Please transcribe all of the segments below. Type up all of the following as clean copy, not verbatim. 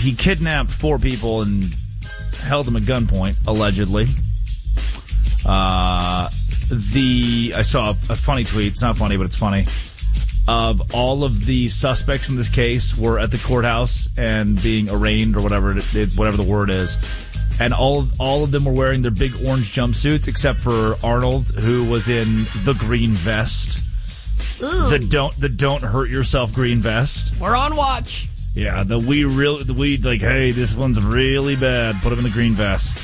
he kidnapped 4 people and held them at gunpoint, allegedly. I saw a funny tweet. It's not funny, but it's funny. Of all of the suspects in this case were at the courthouse and being arraigned or whatever whatever the word is. And all of them were wearing their big orange jumpsuits except for Arnold, who was in the green vest. Ooh. The don't hurt yourself green vest. We're on watch. Yeah, we like, hey, this one's really bad. Put him in the green vest.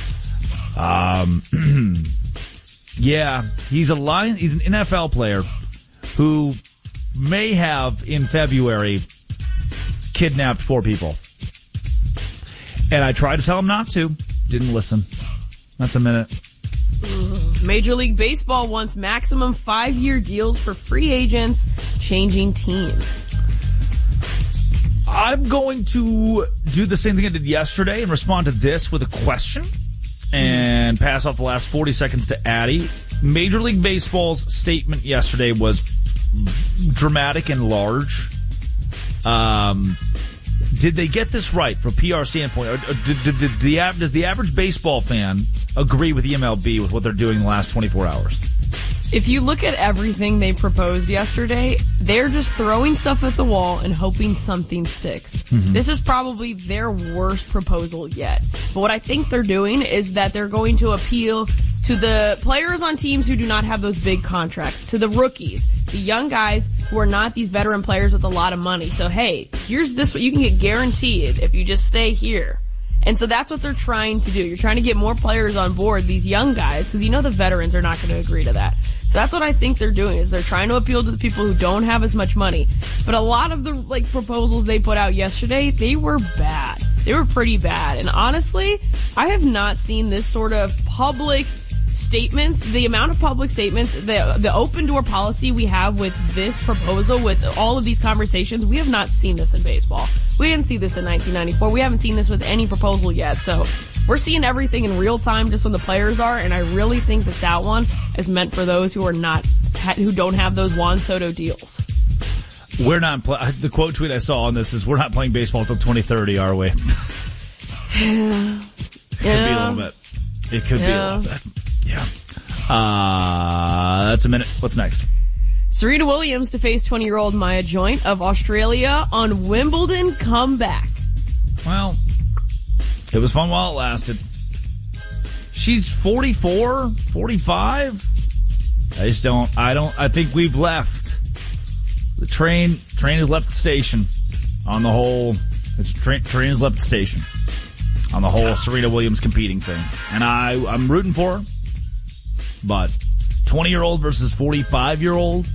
Yeah, he's an NFL player who may have, in February, kidnapped 4 people. And I tried to tell him not to. Didn't listen. That's a minute. Major League Baseball wants maximum 5-year deals for free agents changing teams. I'm going to do the same thing I did yesterday and respond to this with a question and pass off the last 40 seconds to Addie. Major League Baseball's statement yesterday was dramatic and large. Did they get this right from a PR standpoint? Or does the average baseball fan agree with the MLB with what they're doing in the last 24 hours? If you look at everything they proposed yesterday, they're just throwing stuff at the wall and hoping something sticks. Mm-hmm. This is probably their worst proposal yet. But what I think they're doing is that they're going to appeal to the players on teams who do not have those big contracts, to the rookies, the young guys who are not these veteran players with a lot of money. So, hey, here's this what you can get guaranteed if you just stay here. And so that's what they're trying to do. You're trying to get more players on board, these young guys, because you know the veterans are not going to agree to that. So that's what I think they're doing, is they're trying to appeal to the people who don't have as much money. But a lot of the proposals they put out yesterday, they were bad. They were pretty bad. And honestly, I have not seen this sort of public statements, the amount of public statements, the open door policy we have with this proposal, with all of these conversations, we have not seen this in baseball. We didn't see this in 1994. We haven't seen this with any proposal yet. So we're seeing everything in real time just when the players are, and I really think that one is meant for those who don't have those Juan Soto deals. We're not the quote tweet I saw on this is, we're not playing baseball until 2030, are we? Yeah. It could be a little bit. It could be a little bit. Yeah. That's a minute. What's next? Serena Williams to face 20-year-old Maya Joint of Australia on Wimbledon comeback. Well, it was fun while it lasted. She's 44, 45. I think we've left. The train has left the station on the whole. Train has left the station on the whole Serena Williams competing thing. And I'm rooting for her. But 20-year-old versus 45-year-old,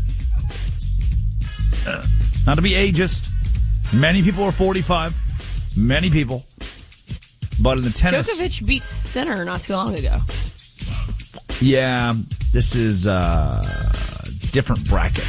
not to be ageist, many people are 45. Many people. But in the tennis... Djokovic beat Sinner not too long ago. Yeah, this is a different bracket.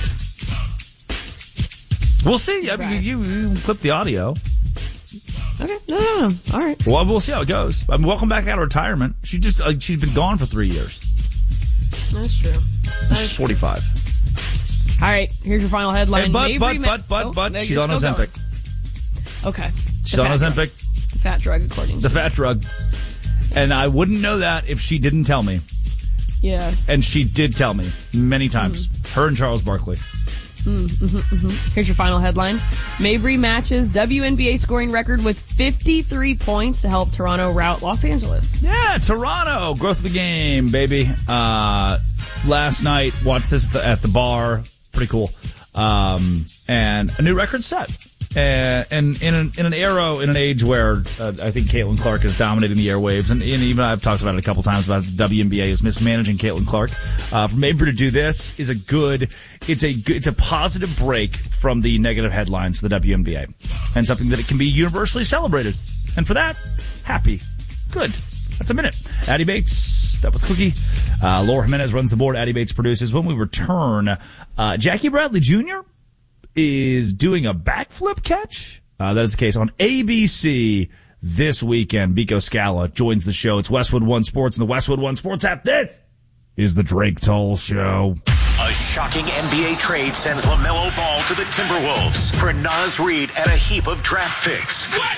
We'll see. I mean, you clip the audio. Okay. No. All right. Well, we'll see how it goes. I mean, welcome back out of retirement. She's been gone for 3 years. That's true. She's 45. All right. Here's your final headline. Hey, but she's on Ozempic. Okay. She's on Ozempic. The fat drug, according to the fat drug. And I wouldn't know that if she didn't tell me. Yeah. And she did tell me many times. Her and Charles Barkley. Here's your final headline. Mabry matches WNBA scoring record with 53 points to help Toronto rout Los Angeles. Yeah, Toronto. Growth of the game, baby. Last night, watched this at the bar. Pretty cool. And a new record set. And in an age where I think Caitlin Clark is dominating the airwaves, and even I've talked about it a couple times about the WNBA is mismanaging Caitlin Clark. For Mabry to do this is it's a positive break from the negative headlines for the WNBA, and something that it can be universally celebrated. And for that, happy, good. That's a minute. Addie Bates, that was Cookie. Laura Jimenez runs the board. Addie Bates produces. When we return, Jackie Bradley Jr. is doing a backflip catch. That is the case on ABC this weekend. Biko Scala joins the show. It's Westwood One Sports and the Westwood One Sports app. This is the Drake Toll Show. A shocking NBA trade sends LaMelo Ball to the Timberwolves for Naz Reid and a heap of draft picks.